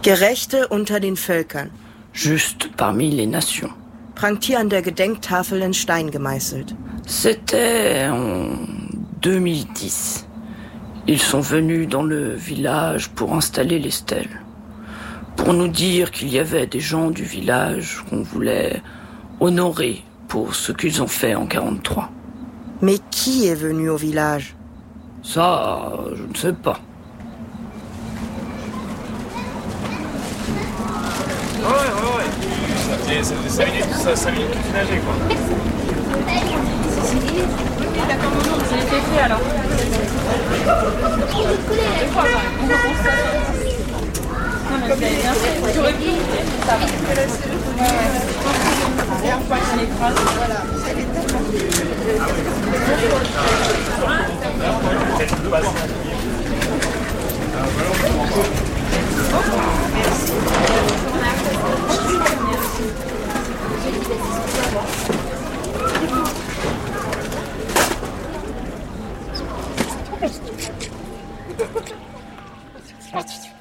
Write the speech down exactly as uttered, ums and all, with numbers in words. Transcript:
Gerechte unter den Völkern. Juste parmi les nations. Prangt hier an der Gedenktafel in Stein gemeißelt. C'était en deux mille dix. Ils sont venus dans le village pour installer les stèles. Pour nous dire qu'il y avait des gens du village qu'on voulait honorer pour ce qu'ils ont fait en quarante-trois. Mais qui est venu au village? Ça, je ne sais pas. Ouais, ouais, ouais. Ça faisait, ça faisait cinq minutes, ça, cinq minutes que tu nageais, quoi. D'accord, non, non, ça a été fait alors. Non, mais vous avez bien fait. J'aurais pu goûter, mais ça va. Ouais, ouais. Je pense que c'est la première fois qu'on écrase. Voilà. Merci.